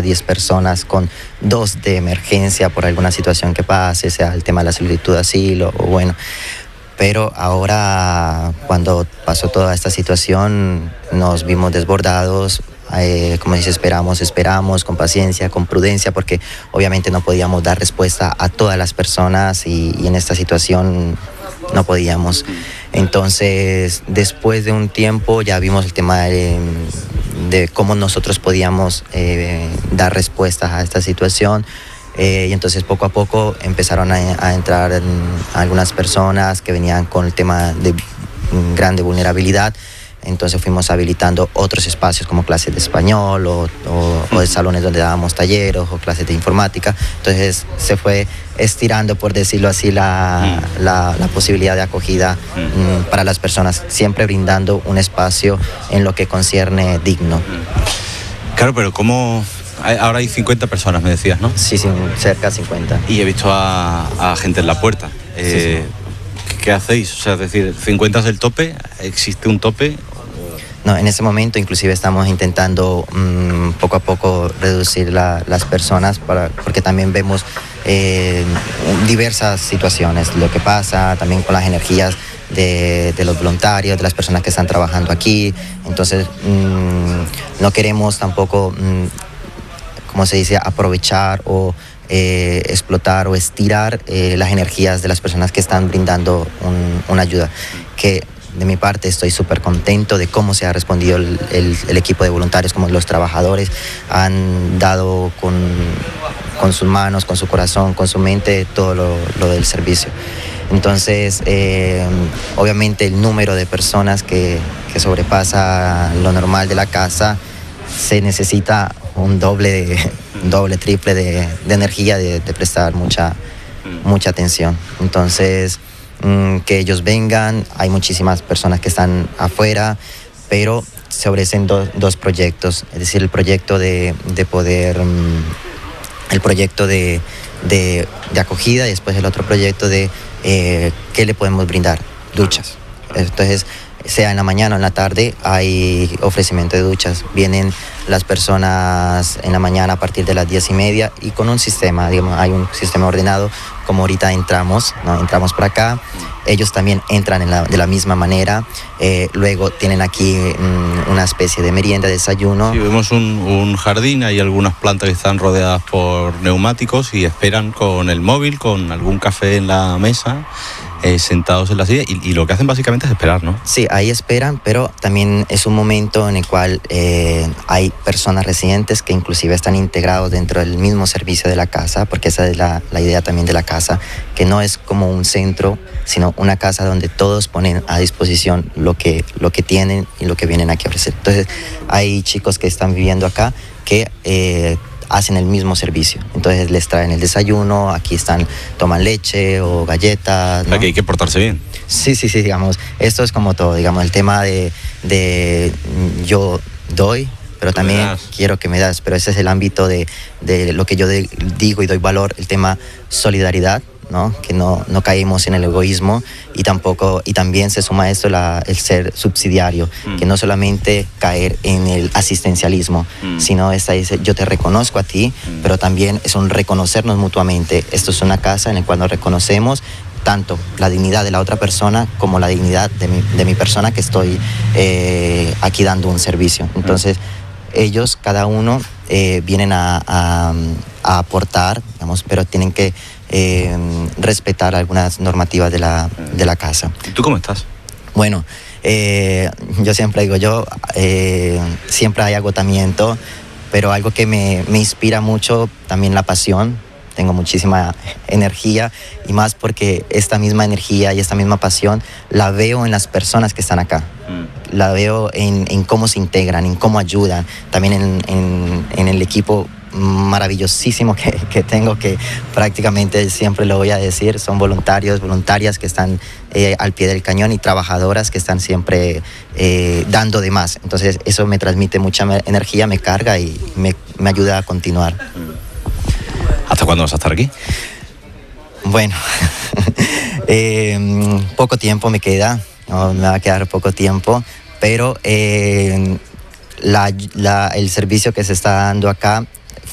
hasta 10 personas con 2 de emergencia por alguna situación que pase, sea el tema de la solicitud de asilo o bueno. Pero ahora, cuando pasó toda esta situación, nos vimos desbordados. Como dice, esperamos con paciencia, con prudencia, porque obviamente no podíamos dar respuesta a todas las personas y en esta situación no podíamos. Entonces, después de un tiempo ya vimos el tema de cómo nosotros podíamos dar respuestas a esta situación. Y entonces poco a poco empezaron a entrar algunas personas que venían con el tema de grande vulnerabilidad. Entonces fuimos habilitando otros espacios como clases de español o de salones donde dábamos talleres o clases de informática. Entonces se fue estirando, por decirlo así, la posibilidad de acogida para las personas, siempre brindando un espacio en lo que concierne digno. Claro, pero ¿cómo...? Ahora hay 50 personas, me decías, ¿no? Sí, cerca de 50. Y he visto a gente en la puerta. Sí. ¿Qué hacéis? O sea, es decir, ¿50 es el tope? ¿Existe un tope? No, en ese momento inclusive estamos intentando poco a poco reducir las personas porque también vemos diversas situaciones, lo que pasa también con las energías de los voluntarios, de las personas que están trabajando aquí. Entonces no queremos tampoco, como se dice, aprovechar o explotar o estirar las energías de las personas que están brindando una ayuda. Que de mi parte estoy súper contento de cómo se ha respondido el equipo de voluntarios, como los trabajadores han dado con sus manos, con su corazón, con su mente, todo lo del servicio. Entonces, obviamente el número de personas que sobrepasa lo normal de la casa, se necesita un doble, triple de energía, de prestar mucha atención. Entonces, que ellos vengan, hay muchísimas personas que están afuera, pero se ofrecen dos proyectos, es decir, el proyecto de poder, el proyecto de acogida, y después el otro proyecto de qué le podemos brindar, duchas. Entonces, sea en la mañana o en la tarde, hay ofrecimiento de duchas. Vienen las personas en la mañana a partir de las 10:30 y con un sistema, digamos, hay un sistema ordenado, como ahorita entramos por acá, ellos también entran de la misma manera, luego tienen aquí una especie de merienda, desayuno. Sí, vemos un jardín, hay algunas plantas que están rodeadas por neumáticos y esperan con el móvil, con algún café en la mesa, sentados en la silla, y lo que hacen básicamente es esperar, ¿no? Sí, ahí esperan, pero también es un momento en el cual hay personas residentes que inclusive están integrados dentro del mismo servicio de la casa, porque esa es la idea también de la casa, que no es como un centro, sino una casa donde todos ponen a disposición lo que tienen y lo que vienen aquí a ofrecer. Entonces, hay chicos que están viviendo acá que hacen el mismo servicio. Entonces les traen el desayuno, aquí toman leche o galletas, ¿no? Aquí hay que portarse bien. Sí, digamos, esto es como todo, digamos, el tema de yo doy, pero también quiero que me das, pero ese es el ámbito de lo que yo digo y doy valor, el tema solidaridad, ¿no? Que no caímos en el egoísmo, y también se suma a esto el ser subsidiario, que no solamente caer en el asistencialismo, sino dice, yo te reconozco a ti, pero también es un reconocernos mutuamente. Esto es una casa en la cual nos reconocemos tanto la dignidad de la otra persona como la dignidad de mi persona, que estoy aquí dando un servicio. Entonces ellos, cada uno, vienen a aportar, digamos, pero tienen que respetar algunas normativas de la casa. ¿Y tú cómo estás? Bueno, yo siempre digo, siempre hay agotamiento, pero algo que me inspira mucho, también la pasión. Tengo muchísima energía, y más porque esta misma energía y esta misma pasión la veo en las personas que están acá. La veo en cómo se integran, en cómo ayudan, también en el equipo maravillosísimo que tengo, que prácticamente siempre lo voy a decir, son voluntarias que están al pie del cañón, y trabajadoras que están siempre dando de más. Entonces eso me transmite mucha energía, me carga y me ayuda a continuar. ¿Hasta cuándo vas a estar aquí? Bueno, poco tiempo me queda, me va a quedar poco tiempo, pero el servicio que se está dando acá